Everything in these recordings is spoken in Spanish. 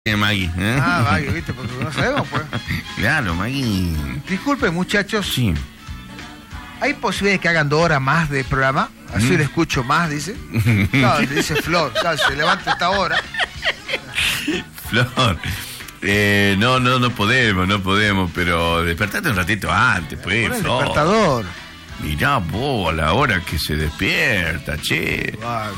Maggie, ¿eh? Maggie, viste, porque no sabemos, pues. Claro, Maggie. Disculpen, muchachos. Sí. ¿Hay posibilidades que hagan 2 horas más de programa? Así le escucho más, dice. Claro, dice Flor, claro, se levanta esta hora. Flor. No podemos, pero despertate un ratito antes, pues, Pon el Flor. despertador. Mirá vos a la hora que se despierta, che.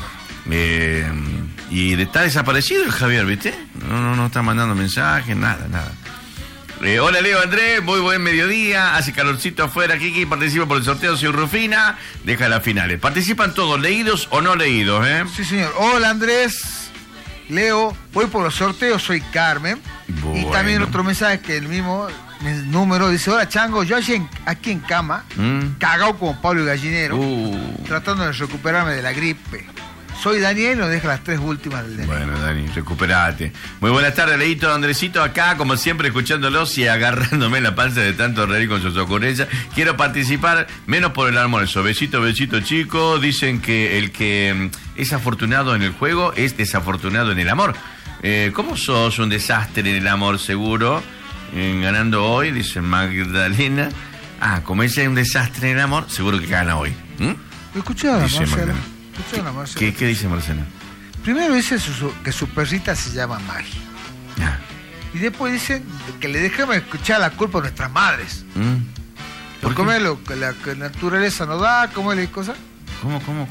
Y está desaparecido el Javier, ¿viste? No está mandando mensajes, nada. Hola Leo, Andrés, muy buen mediodía. Hace calorcito afuera, Kiki. Participa por el sorteo, soy Rufina. Deja las finales. ¿Participan todos, leídos o no leídos, eh? Sí, señor. Hola Andrés, Leo, voy por los sorteos, soy Carmen. Bueno. Y también otro mensaje que el mismo número dice: hola Chango, yo aquí en cama, cagado como Pablo Gallinero, tratando de recuperarme de la gripe. Soy Daniel, nos deja las 3 últimas del DNI. Bueno, Dani, recuperate. Muy buenas tardes, Leito, Andresito, acá, como siempre, escuchándolos y agarrándome la panza de tanto reír con sus ocurrencias. Quiero participar, menos por el almuerzo. Besito, chico. Dicen que el que es afortunado en el juego es desafortunado en el amor. ¿Cómo sos un desastre en el amor, seguro? Ganando hoy, dice Magdalena. Como ella es un desastre en el amor, seguro que gana hoy. Escuché a Dice Marcela. ¿Qué dice Marcela? Primero dice que su perrita se llama Maggie. Y después dice que le dejemos escuchar la culpa a nuestras madres. ¿Por ¿Cómo qué? es lo que la naturaleza nos da? ¿Cómo es la cosa? ¿Cómo? Como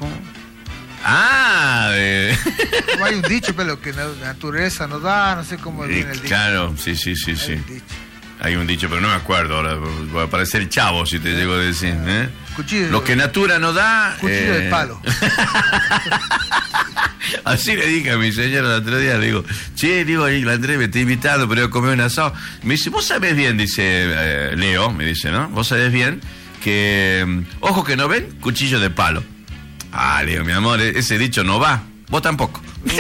hay un dicho, pero lo que la naturaleza nos da, no sé cómo viene el dicho. Claro, sí. Hay un dicho, pero no me acuerdo ahora. Va a parecer Chavo si te llego a decir. Lo que natura nos da. Cuchillo de palo. Así le dije a mi señora el otro día, le digo, ahí la Andrés me está invitando, pero yo comí un asado. Me dice, vos sabés bien, dice Leo, me dice, ¿no? Vos sabés bien que, ojos que no ven, cuchillo de palo. Leo, mi amor, ese dicho no va. Vos tampoco.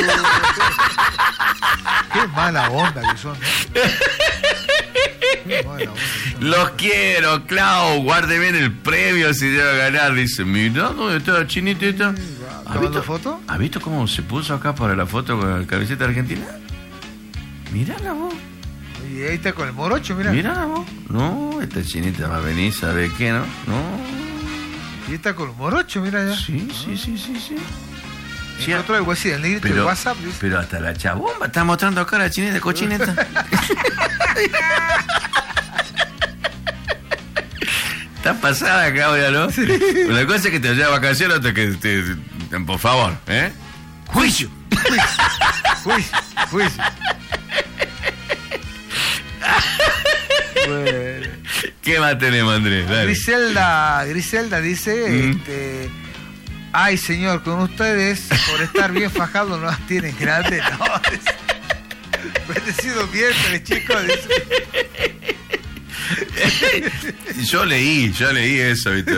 Qué mala onda que son, ¿no? Los quiero, Clau. Guarde bien el premio si debe ganar. Dice, mira, ¿dónde está la chinita? ¿Has visto foto? ¿Has visto cómo se puso acá para la foto con la camiseta argentina? Mirala vos. Y ahí está con el morocho, mirá. Mirala vos. No, esta chinita va a venir, ¿sabe qué, no? Y está con el morocho, mira ya. Sí. Sí, otro algo así, el negrito de WhatsApp. Dice. Pero hasta la chabomba está mostrando acá la chinita cochineta. Está pasada, Claudia, ¿no? Sí. Una cosa es que te vayas de vacaciones, otra que por favor, ¿eh? ¡Juicio! Juicio. Bueno. ¿Qué más tenemos, Andrés? Dale. Griselda dice, ay señor, con ustedes, por estar bien fajado no las tienen grandes, no. Bendecido miércoles, chicos, dice. Yo leí eso, ¿viste?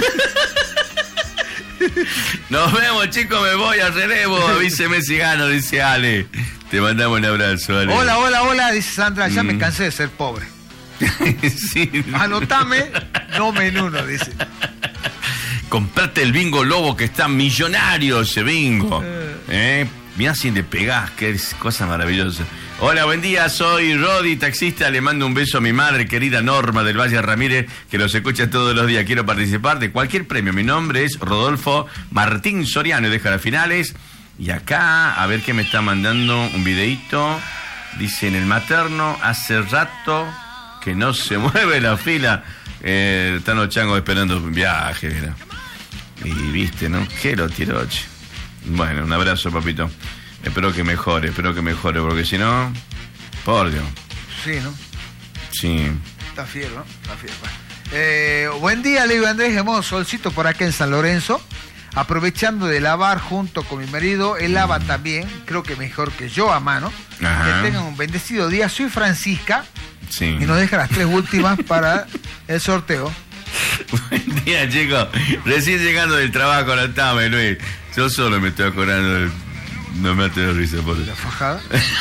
Nos vemos, chicos, me voy al relevo. Avíseme si gano, dice Ale. Te mandamos un abrazo, Ale. Hola, dice Sandra, ya me cansé de ser pobre. Sí. Anotame, no menuno, dice. Comprate el bingo Lobo que está millonario ese bingo. Mirá si le pegás, qué cosa maravillosa. Hola, buen día, soy Rodi, taxista, le mando un beso a mi madre querida Norma del Valle Ramírez, que los escucha todos los días. Quiero participar de cualquier premio. Mi nombre es Rodolfo Martín Soriano y deja las finales. Y acá, a ver qué me está mandando un videíto. Dice, en el materno, hace rato que no se mueve la fila. Están los changos esperando un viaje, mira. Y viste, ¿no? Qué lo tiró, che. Bueno, un abrazo, papito. Espero que mejore, porque si no, por Dios. Sí, ¿no? Sí. Está fiel, ¿no? Está fiel. Bueno. Buen día, Leo Andrés, hermoso solcito por acá en San Lorenzo. Aprovechando de lavar junto con mi marido, él lava también, creo que mejor que yo a mano. Ajá. Que tengan un bendecido día. Soy Francisca. Sí. Y nos deja las 3 últimas para el sorteo. Buen día, chicos. Recién llegando del trabajo, la tama, Luis. Yo solo me estoy acordando. No me hace risa por eso. La fajada.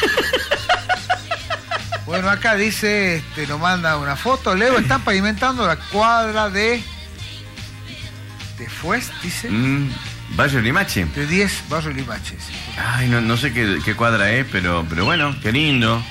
Bueno, acá dice, nos manda una foto. Leo, están pavimentando la cuadra de Fuest, dice. ¿Barrio Limache? De 10, Barrio Limache. Sí. Ay, no sé qué cuadra es, pero bueno, qué lindo.